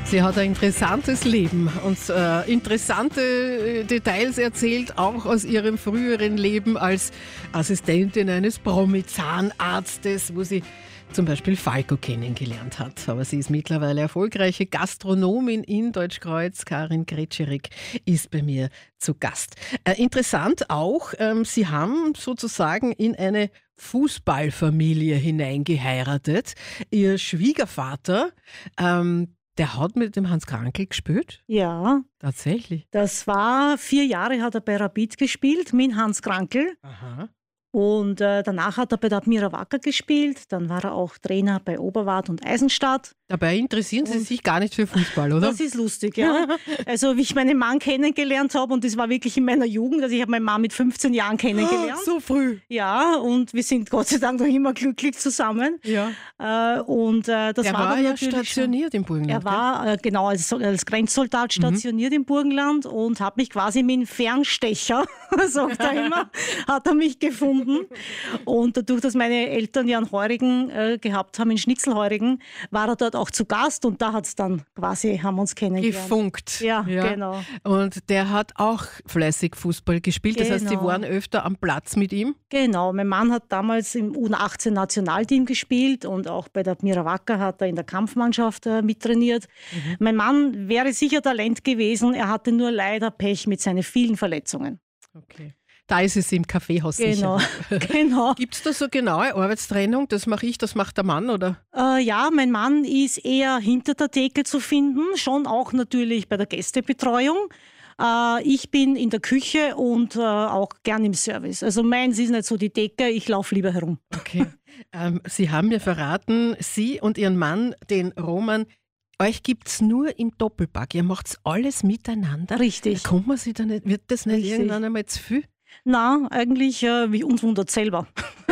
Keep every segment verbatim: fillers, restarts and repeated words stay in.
Sie hat ein interessantes Leben und äh, interessante Details erzählt, auch aus ihrem früheren Leben als Assistentin eines Promi-Zahnarztes, wo sie zum Beispiel Falco kennengelernt hat. Aber sie ist mittlerweile erfolgreiche Gastronomin in Deutschkreuz. Karin Kretscherek ist bei mir zu Gast. Äh, interessant auch, ähm, Sie haben sozusagen in eine Fußballfamilie hineingeheiratet. Ihr Schwiegervater, ähm, der hat mit dem Hans Krankl gespielt? Ja. Tatsächlich? Das war, vier Jahre hat er bei Rapid gespielt mit Hans Krankl. Aha. Und äh, danach hat er bei der Admira Wacker gespielt. Dann war er auch Trainer bei Oberwart und Eisenstadt. Dabei interessieren Sie Und sich gar nicht für Fußball, oder? Das ist lustig, ja. Also wie ich meinen Mann kennengelernt habe, und das war wirklich in meiner Jugend, also ich habe meinen Mann mit fünfzehn Jahren kennengelernt. So früh? Ja, und wir sind Gott sei Dank noch immer glücklich zusammen. Ja. Äh, und äh, das er war, war dann ja natürlich stationiert schon, im Burgenland. Er war äh, genau als, als Grenzsoldat stationiert mhm. im Burgenland und hat mich quasi mit dem Fernstecher, sagt er immer, hat er mich gefunden. Und dadurch, dass meine Eltern ja einen Heurigen äh, gehabt haben, in Schnitzelheurigen, war er dort auch zu Gast und da hat es dann quasi, haben wir uns kennengelernt. Gefunkt. Ja, ja, genau. Und der hat auch fleißig Fußball gespielt, das genau. heißt, Sie waren öfter am Platz mit ihm? Genau, mein Mann hat damals im U achtzehn Nationalteam gespielt und auch bei der Admira Wacker hat er in der Kampfmannschaft äh, mittrainiert. Mhm. Mein Mann wäre sicher Talent gewesen, er hatte nur leider Pech mit seinen vielen Verletzungen. Okay. Da ist es im Kaffeehaus genau, sicher. Genau. Gibt es da so genaue Arbeitstrennung? Das mache ich, das macht der Mann, oder? Äh, ja, mein Mann ist eher hinter der Theke zu finden, schon auch natürlich bei der Gästebetreuung. Äh, ich bin in der Küche und äh, auch gern im Service. Also meins ist nicht so die Theke, ich laufe lieber herum. Okay. ähm, Sie haben mir verraten, Sie und Ihren Mann, den Roman, euch gibt es nur im Doppelpack. Ihr macht alles miteinander. Richtig. Kommt man sich da nicht, wird das nicht Richtig. irgendwann einmal zu viel? Na, eigentlich, äh, wie uns wundert selber.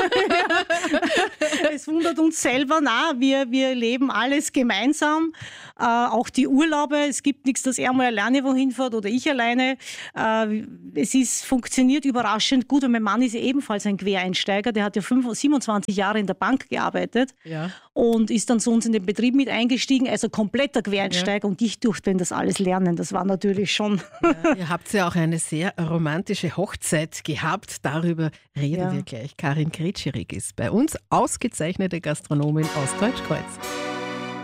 Es wundert uns selber, na, wir, wir leben alles gemeinsam, äh, auch die Urlaube. Es gibt nichts, dass er mal alleine wohin fährt oder ich alleine. Äh, es ist, funktioniert überraschend gut und mein Mann ist ja ebenfalls ein Quereinsteiger, der hat ja fünf, siebenundzwanzig Jahre in der Bank gearbeitet ja. und ist dann zu uns in den Betrieb mit eingestiegen, also kompletter Quereinsteiger ja. und ich durfte das alles lernen, das war natürlich schon... Ja, ihr habt ja auch eine sehr romantische Hochzeit gehabt, darüber reden ja. wir gleich. Karin Kretscherek ist bei uns, ausgezeichnete Gastronomin aus Deutschkreuz.